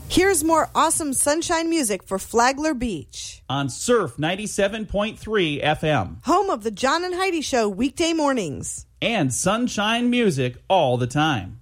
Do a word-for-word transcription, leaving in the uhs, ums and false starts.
Here's more awesome sunshine music for Flagler Beach. On Surf ninety-seven point three F M. Home of the John and Heidi Show weekday mornings. And sunshine music all the time.